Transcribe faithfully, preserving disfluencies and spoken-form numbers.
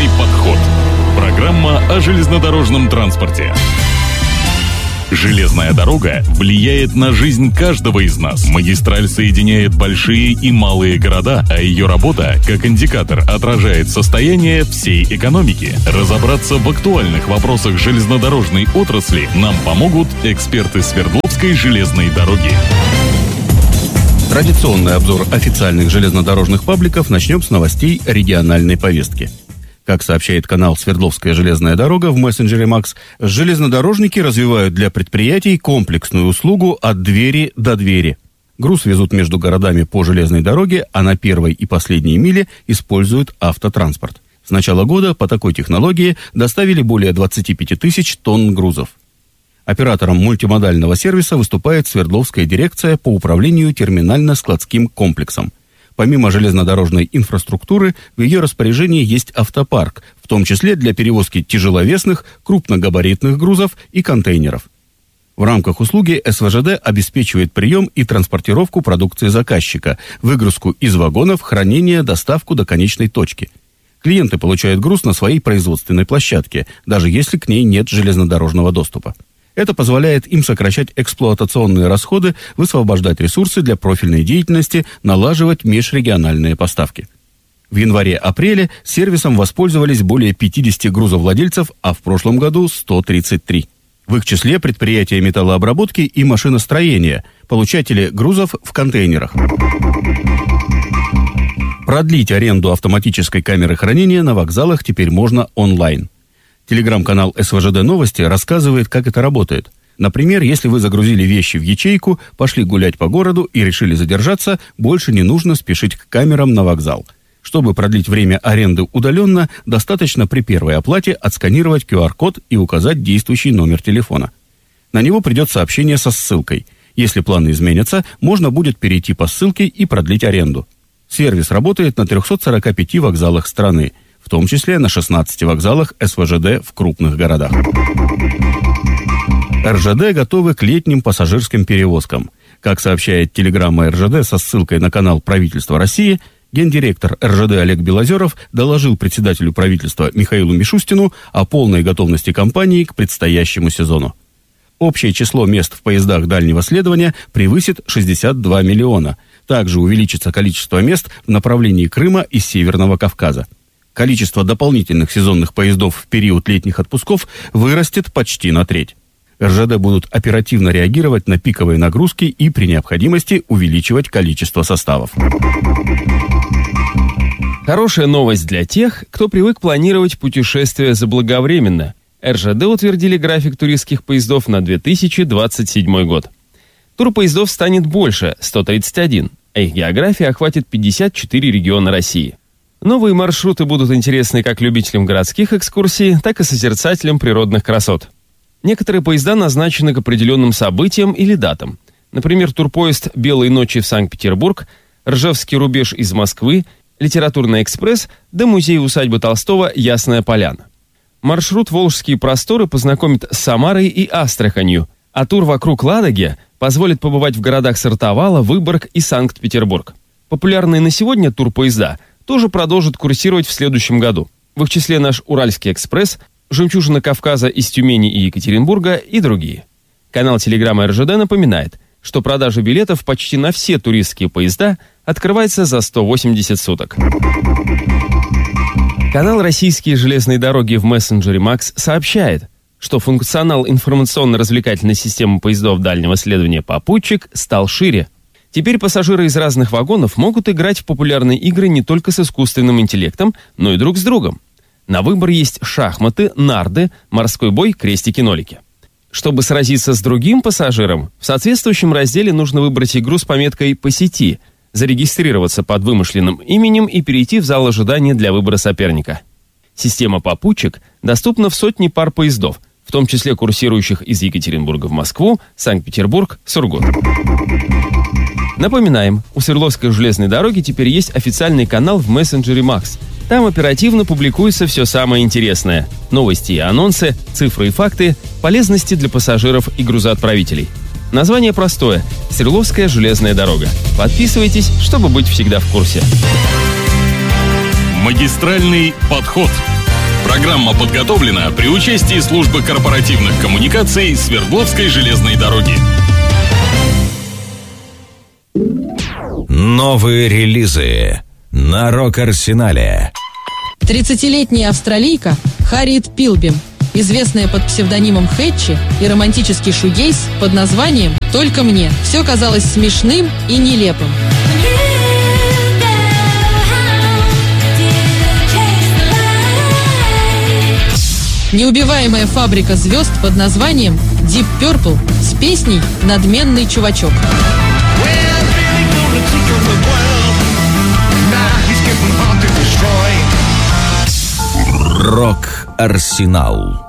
Магистральный подход. Программа о железнодорожном транспорте. Железная дорога влияет на жизнь каждого из нас. Магистраль соединяет большие и малые города, а ее работа, как индикатор, отражает состояние всей экономики. Разобраться в актуальных вопросах железнодорожной отрасли нам помогут эксперты Свердловской железной дороги. Традиционный обзор официальных железнодорожных пабликов начнем с новостей региональной повестки. Как сообщает канал «Свердловская железная дорога» в мессенджере Макс, железнодорожники развивают для предприятий комплексную услугу от двери до двери. Груз везут между городами по железной дороге, а на первой и последней миле используют автотранспорт. С начала года по такой технологии доставили более двадцать пять тысяч тонн грузов. Оператором мультимодального сервиса выступает Свердловская дирекция по управлению терминально-складским комплексом. Помимо железнодорожной инфраструктуры, в ее распоряжении есть автопарк, в том числе для перевозки тяжеловесных, крупногабаритных грузов и контейнеров. В рамках услуги эс вэ жэ дэ обеспечивает прием и транспортировку продукции заказчика, выгрузку из вагонов, хранение, доставку до конечной точки. Клиенты получают груз на своей производственной площадке, даже если к ней нет железнодорожного доступа. Это позволяет им сокращать эксплуатационные расходы, высвобождать ресурсы для профильной деятельности, налаживать межрегиональные поставки. В январе-апреле сервисом воспользовались более пятьдесят грузовладельцев, а в прошлом году сто тридцать три. В их числе предприятия металлообработки и машиностроения, получатели грузов в контейнерах. Продлить аренду автоматической камеры хранения на вокзалах теперь можно онлайн. Телеграм-канал эс вэ жэ дэ Новости рассказывает, как это работает. Например, если вы загрузили вещи в ячейку, пошли гулять по городу и решили задержаться, больше не нужно спешить к камерам на вокзал. Чтобы продлить время аренды удаленно, достаточно при первой оплате отсканировать ку ар код и указать действующий номер телефона. На него придет сообщение со ссылкой. Если планы изменятся, можно будет перейти по ссылке и продлить аренду. Сервис работает на трехстах сорока пяти вокзалах страны, в том числе на шестнадцати вокзалах эс вэ жэ дэ в крупных городах. эр жэ дэ готовы к летним пассажирским перевозкам. Как сообщает телеграмма эр жэ дэ со ссылкой на канал правительства России, гендиректор эр жэ дэ Олег Белозеров доложил председателю правительства Михаилу Мишустину о полной готовности компании к предстоящему сезону. Общее число мест в поездах дальнего следования превысит шестьдесят два миллиона. Также увеличится количество мест в направлении Крыма и Северного Кавказа. Количество дополнительных сезонных поездов в период летних отпусков вырастет почти на треть. эр жэ дэ будут оперативно реагировать на пиковые нагрузки и при необходимости увеличивать количество составов. Хорошая новость для тех, кто привык планировать путешествия заблаговременно. эр жэ дэ утвердили график туристских поездов на две тысячи двадцать седьмой год. Турпоездов станет больше – сто тридцать один, а их география охватит пятьдесят четыре региона России. Новые маршруты будут интересны как любителям городских экскурсий, так и созерцателям природных красот. Некоторые поезда назначены к определенным событиям или датам. Например, турпоезд «Белые ночи» в Санкт-Петербург, Ржевский рубеж из Москвы, Литературный экспресс до музея-усадьбы Толстого «Ясная поляна». Маршрут «Волжские просторы» познакомит с Самарой и Астраханью, а тур вокруг Ладоги позволит побывать в городах Сартовала, Выборг и Санкт-Петербург. Популярные на сегодня турпоезда тоже продолжат курсировать в следующем году. В их числе наш Уральский экспресс, «Жемчужина Кавказа» из Тюмени и Екатеринбурга и другие. Канал телеграмма эр жэ дэ напоминает, что продажа билетов почти на все туристские поезда открывается за сто восемьдесят суток. Канал «Российские железные дороги» в мессенджере Макс сообщает, что функционал информационно-развлекательной системы поездов дальнего следования «Попутчик» стал шире. Теперь пассажиры из разных вагонов могут играть в популярные игры не только с искусственным интеллектом, но и друг с другом. На выбор есть шахматы, нарды, морской бой, крестики-нолики. Чтобы сразиться с другим пассажиром, в соответствующем разделе нужно выбрать игру с пометкой «По сети», зарегистрироваться под вымышленным именем и перейти в зал ожидания для выбора соперника. Система «Попутчик» доступна в сотни пар поездов, в том числе курсирующих из Екатеринбурга в Москву, Санкт-Петербург, Сургут. Напоминаем, у Свердловской железной дороги теперь есть официальный канал в мессенджере Макс. Там оперативно публикуется все самое интересное. Новости и анонсы, цифры и факты, полезности для пассажиров и грузоотправителей. Название простое – Свердловская железная дорога. Подписывайтесь, чтобы быть всегда в курсе. Магистральный подход. Программа подготовлена при участии службы корпоративных коммуникаций Свердловской железной дороги. Новые релизы на Рок-Арсенале. тридцатилетняя австралийка Харриет Пилбим, известная под псевдонимом Хэтчи, и романтический шугейз под названием «Только мне». Все казалось смешным и нелепым. Неубиваемая фабрика звезд под названием Deep Purple с песней «Надменный чувачок». Рок-Арсенал.